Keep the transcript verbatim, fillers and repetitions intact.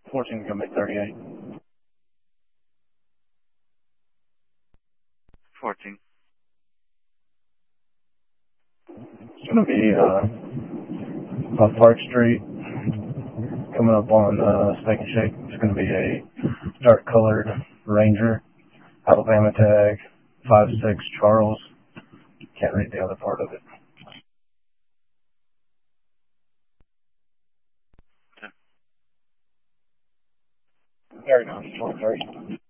fourteen is going to be thirty-eight. fourteen. It's going to be uh, off Park Street, coming up on uh, Steak and Shake. It's going to be a dark colored Ranger, Alabama tag, five six Charles. Can't read the other part of it. Very nice, twenty-three.